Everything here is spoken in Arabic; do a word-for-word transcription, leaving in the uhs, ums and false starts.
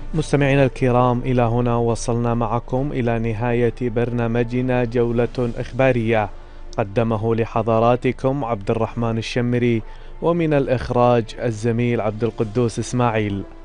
مستمعينا الكرام، إلى هنا وصلنا معكم إلى نهاية برنامجنا جولة إخبارية قدمه لحضراتكم عبد الرحمن الشمري، ومن الإخراج الزميل عبد القدوس إسماعيل.